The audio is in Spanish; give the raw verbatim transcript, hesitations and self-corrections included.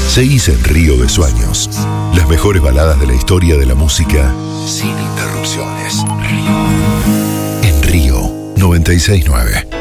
Seguís en Río de Sueños. Las mejores baladas de la historia de la música sin interrupciones. Río. En Río noventa y seis punto nueve.